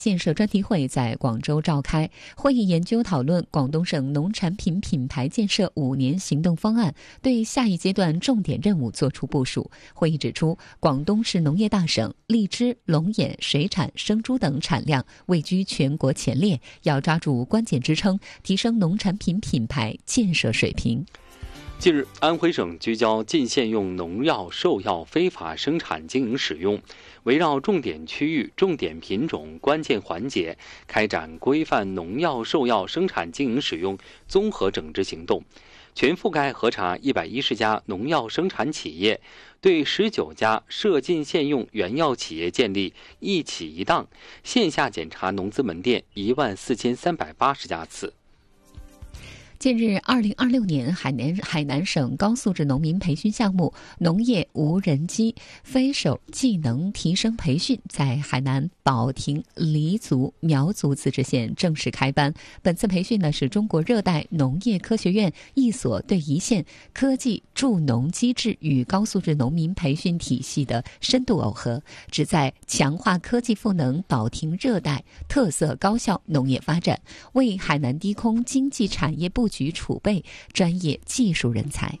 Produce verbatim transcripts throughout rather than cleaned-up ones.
建设专题会在广州召开，会议研究讨论广东省农产品品牌建设五年行动方案，对下一阶段重点任务作出部署。会议指出，广东是农业大省，荔枝、龙眼、水产、生猪等产量位居全国前列，要抓住关键支撑，提升农产品品牌建设水平。 近日，安徽省聚焦禁限用农药、兽药非法生产经营使用，围绕重点区域、重点品种、关键环节，开展规范农药、兽药生产经营使用综合整治行动，全覆盖核查一百一十家农药生产企业，对十九家涉禁限用原药企业建立一企一档，线下检查农资门店一万四千三百八十家次。 近日，二零二六年海南海南省高素质农民培训项目农业无人机飞手技能提升培训在海南保亭黎族苗族自治县正式开班。本次培训呢是中国热带农业科学院一所对一线科技助农机制与高素质农民培训体系的深度耦合，旨在强化科技赋能保亭热带特色高效农业发展，为海南低空经济产业布局储备专业技术人才。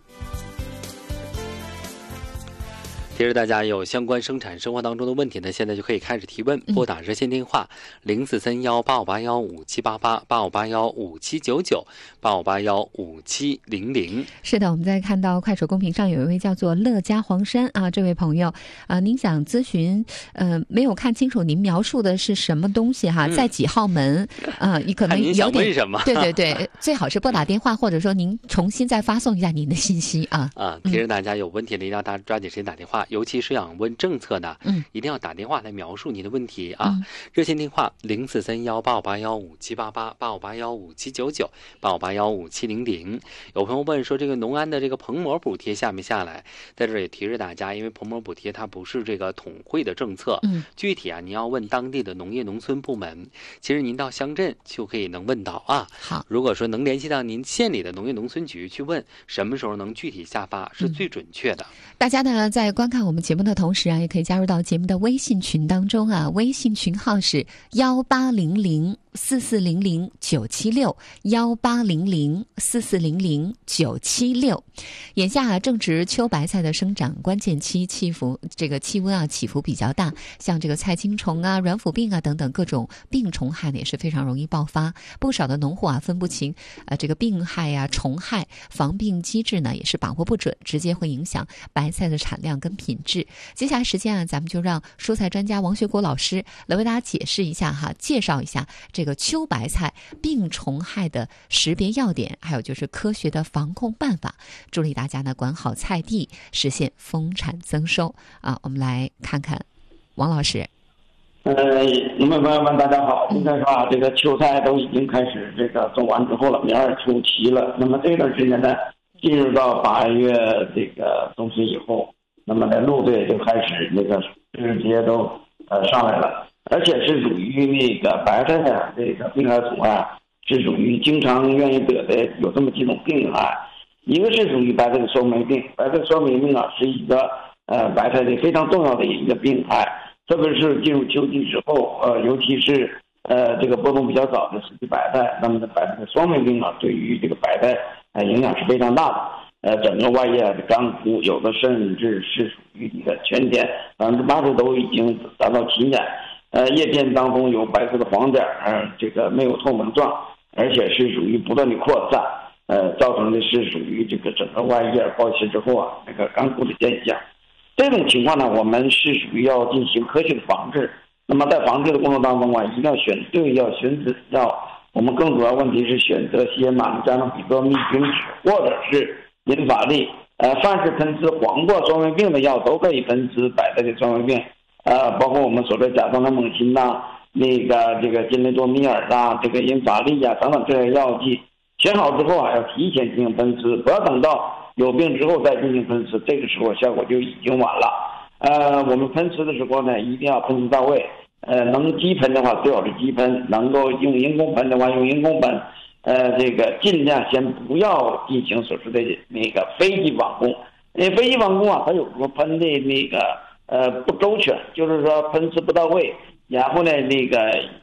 其实大家有相关生产生活当中的问题呢，现在就可以开始提问，拨打热线电话零四三幺八五八幺五七八八八五八幺五七九九八五八幺五七零零。 是的，我们在看到快手公屏上有一位叫做乐家黄山啊，这位朋友啊，您想咨询呃，没有看清楚您描述的是什么东西哈，嗯、在几号门啊？你可能有点问什么？ 对对对，最好是拨打电话，或者说您重新再发送一下您的信息啊啊！其实大家有问题的，一定要大家抓紧时间打电话。尤其是想问政策的，嗯，一定要打电话来描述你的问题啊！嗯、热线电话零四三幺八五八幺五七八八八五八幺五七九九八五八幺五七零零。有朋友问说，这个农安的这个棚膜补贴下没下来？在这儿也提示大家，因为棚膜补贴它不是这个统汇的政策，嗯，具体啊，您要问当地的农业农村部门。其实您到乡镇就可以能问到啊。 好， 如果说能联系到您县里的农业农村局去问，什么时候能具体下发是最准确的。 嗯、大家呢在观看我们节目的同时啊，也可以加入到节目的微信群当中啊，微信群号是幺八零零四四零零九七六幺八零零四四零零九七六。眼下啊正值秋白菜的生长关键期，起伏这个气温啊起伏比较大，像这个菜青虫啊、软腐病啊等等各种病虫害呢也是非常容易爆发。不少的农户啊分不清呃这个病害呀、啊、虫害，防病机制呢也是把握不准，直接会影响白菜的产量跟品质。接下来时间啊，咱们就让蔬菜专家王学国老师来为大家解释一下哈，介绍一下这个秋白菜病虫害的识别要点，还有就是科学的防控办法，助力大家呢管好菜地，实现丰产增收啊。我们来看看王老师。 呃，农民朋友们，大家好。应该说啊，这个秋菜都已经开始这个种完之后了，苗儿出齐了。那么这段时间呢，进入到八月这个中旬以后，那么在路队就开始那个枝节都呃上来了，而且是属于那个白菜的这个病害虫啊，是属于经常愿意得的有这么几种病害。一个是属于白菜的霜霉病，白菜霜霉病啊是一个呃白菜的非常重要的一个病害，特别是进入秋季之后，呃尤其是呃这个播种比较早的时期白菜，那么的白菜的霜霉病啊对于这个白菜呃影响是非常大的。呃，整个外叶的干枯，有的甚至是属于一个全田百分之八十都已经达到起眼。呃，叶片当中有白色的黄点儿，这个没有透纹状，而且是属于不断的扩散，呃，造成的是属于这个整个外叶包起之后啊，那个干枯的现象。这种情况呢，我们是属于要进行科学的防治。那么在防治的过程当中啊，一定要选对，要选择要我们更主要问题是选择些马加诺比多、灭菌酯或者是银法利，呃，凡是喷治黄瓜霜霉病的药都可以喷治白菜的霜霉病，呃，包括我们所说甲状腺猛禽呐，那个这个金雷多米尔啊，这个银法利呀、啊、等等这些药剂，选好之后啊，要提前进行喷治，不要等到有病之后再进行喷治，这个时候效果就已经晚了。呃，我们喷治的时候呢，一定要喷治到位，呃，能机喷的话最好是机喷，能够用人工喷的话用人工喷。呃，这个尽量先不要进行所说的那个飞机网攻，因为飞机网攻啊，它有时候喷的那个呃不周全，就是说喷治不到位，然后呢那个